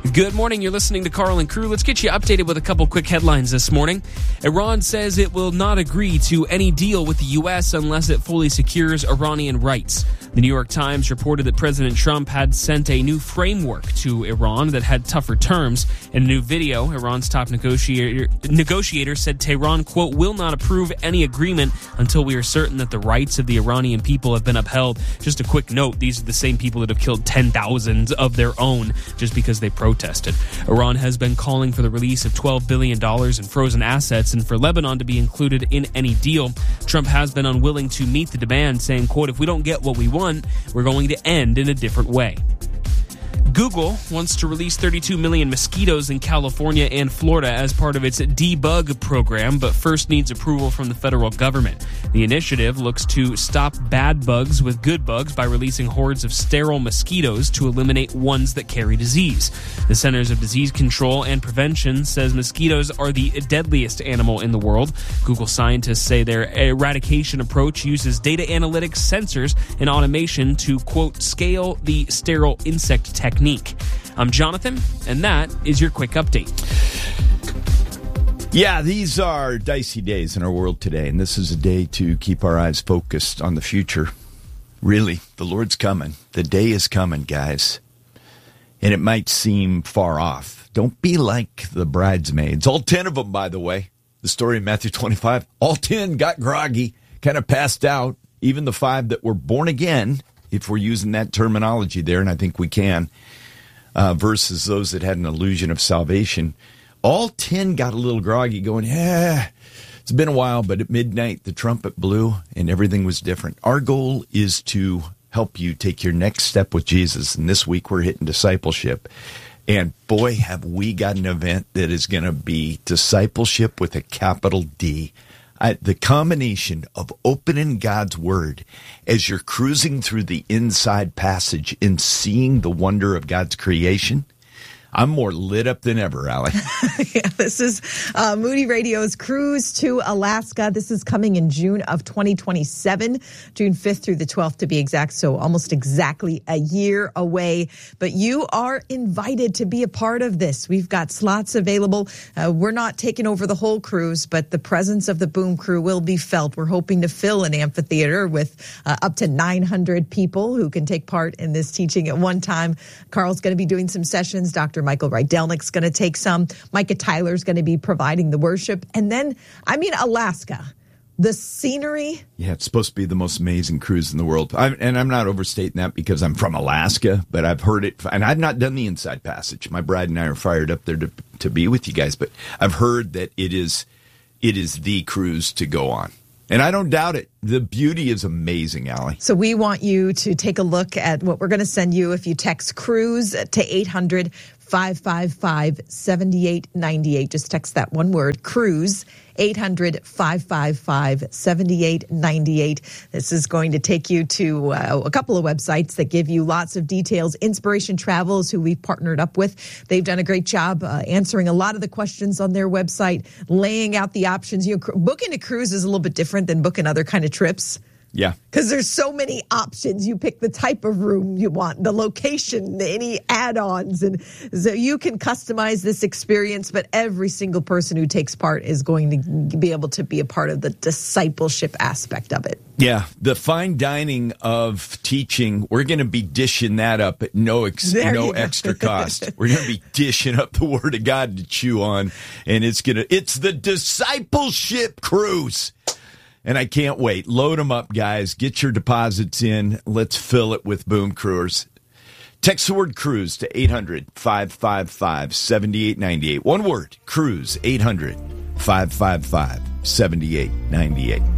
Good morning. You're listening to Carl and Crew. Let's get you updated with a couple quick headlines this morning. Iran says it will not agree to any deal with the U.S. unless it fully secures Iranian rights. The New York Times reported that President Trump had sent a new framework to Iran that had tougher terms. In a new video, Iran's top negotiator said Tehran, quote, will not approve any agreement until we are certain that the rights of the Iranian people have been upheld. Just a quick note, these are the same people that have killed 10,000 of their own just because they protested. Iran has been calling for the release of $12 billion in frozen assets and for Lebanon to be included in any deal. Trump has been unwilling to meet the demand, saying, quote, if we don't get what we want, we're going to end in a different way. Google wants to release 32 million mosquitoes in California and Florida as part of its debug program, but first needs approval from the federal government. The initiative looks to stop bad bugs with good bugs by releasing hordes of sterile mosquitoes to eliminate ones that carry disease. The Centers of Disease Control and Prevention says mosquitoes are the deadliest animal in the world. Google scientists say their eradication approach uses data analytics, sensors, and automation to, quote, scale the sterile insect technique. I'm Jonathan, and that is your quick update. Yeah, these are dicey days in our world today, and this is a day to keep our eyes focused on the future. Really, the Lord's coming. The day is coming, guys. And it might seem far off. Don't be like the bridesmaids. All 10 of them, by the way. The story in Matthew 25. All 10 got groggy, kind of passed out. Even the 5 that were born again, if we're using that terminology there, and I think we can, versus those that had an illusion of salvation. All 10 got a little groggy going, it's been a while, but at midnight the trumpet blew and everything was different. Our goal is to help you take your next step with Jesus, and this week we're hitting discipleship. And boy, have we got an event that is going to be discipleship with a capital D. The combination of opening God's Word as you're cruising through the inside passage and seeing the wonder of God's creation. I'm more lit up than ever, Allie. Yeah, this is Moody Radio's Cruise to Alaska. This is coming in June of 2027, June 5th through the 12th to be exact, so almost exactly a year away. But you are invited to be a part of this. We've got slots available. We're not taking over the whole cruise, but the presence of the Boom Crew will be felt. We're hoping to fill an amphitheater with up to 900 people who can take part in this teaching at one time. Carl's going to be doing some sessions. Dr. Michael Rydelnik's going to take some. Micah Tyler's going to be providing the worship. And then, Alaska, the scenery. Yeah, it's supposed to be the most amazing cruise in the world. I'm not overstating that because I'm from Alaska, but I've heard it. And I've not done the Inside Passage. My bride and I are fired up there to be with you guys. But I've heard that it is the cruise to go on. And I don't doubt it. The beauty is amazing, Allie. So we want you to take a look at what we're going to send you if you text CRUISE to 800-555-7898. Just text that one word, CRUISE, 800-555-7898. This is going to take you to a couple of websites that give you lots of details. Inspiration Travel is who we've partnered up with. They've done a great job answering a lot of the questions on their website, laying out the options. Booking a cruise is a little bit different than booking other kind of trips. Yeah. Because there's so many options. You pick the type of room you want, the location, any add-ons. And so you can customize this experience, but every single person who takes part is going to be able to be a part of the discipleship aspect of it. Yeah. The fine dining of teaching, we're going to be dishing that up at no extra cost. We're going to be dishing up the Word of God to chew on. And it's the discipleship cruise. And I can't wait. Load them up, guys. Get your deposits in. Let's fill it with Boom Crewers. Text the word CRUISE to 800-555-7898. One word, CRUISE, 800-555-7898.